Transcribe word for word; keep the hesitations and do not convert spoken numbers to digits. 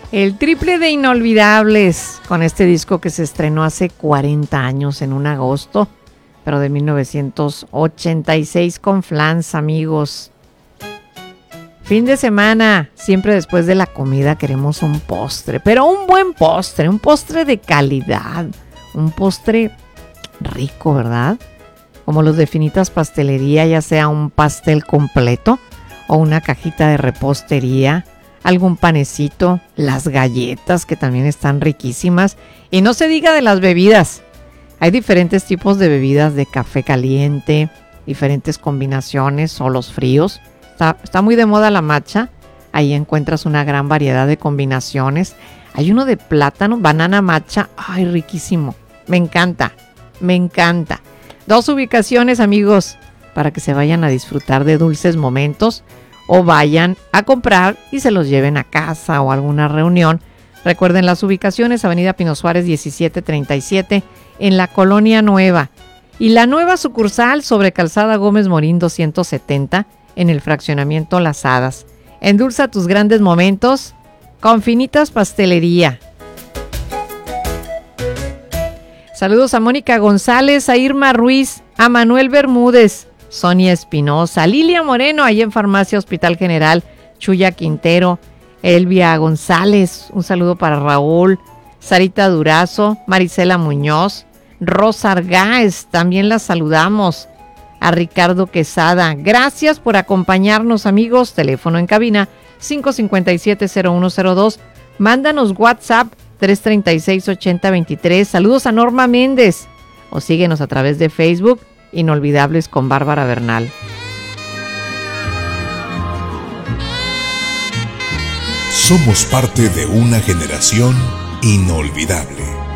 El triple de inolvidables con este disco que se estrenó hace cuarenta años en un agosto, pero de mil novecientos ochenta y seis con Flans, amigos. Fin de semana, siempre después de la comida queremos un postre, pero un buen postre, un postre de calidad, un postre rico, ¿verdad? Como los de Finitas Pastelería, ya sea un pastel completo o una cajita de repostería, algún panecito, las galletas que también están riquísimas, y no se diga de las bebidas. Hay diferentes tipos de bebidas, de café caliente, diferentes combinaciones o los fríos. Está, está muy de moda la matcha, ahí encuentras una gran variedad de combinaciones. Hay uno de plátano, banana matcha, ay, riquísimo, me encanta, me encanta. Dos ubicaciones, amigos, para que se vayan a disfrutar de dulces momentos o vayan a comprar y se los lleven a casa o a alguna reunión. Recuerden las ubicaciones: Avenida Pino Suárez diecisiete treinta y siete en la Colonia Nueva, y la nueva sucursal sobre Calzada Gómez Morín doscientos setenta en el fraccionamiento Las Hadas. Endulza tus grandes momentos con Finitas Pastelería. Saludos a Mónica González, a Irma Ruiz, a Manuel Bermúdez, Sonia Espinosa, Lilia Moreno, allí en Farmacia Hospital General, Chuya Quintero, Elvia González, un saludo para Raúl, Sarita Durazo, Marisela Muñoz, Rosa Argáez, también las saludamos, a Ricardo Quesada. Gracias por acompañarnos, amigos. Teléfono en cabina cinco cinco siete cero uno cero dos. Mándanos WhatsApp tres tres seis ocho cero dos tres. Saludos a Norma Méndez. O síguenos a través de Facebook, Inolvidables con Bárbara Bernal. Somos parte de una generación inolvidable.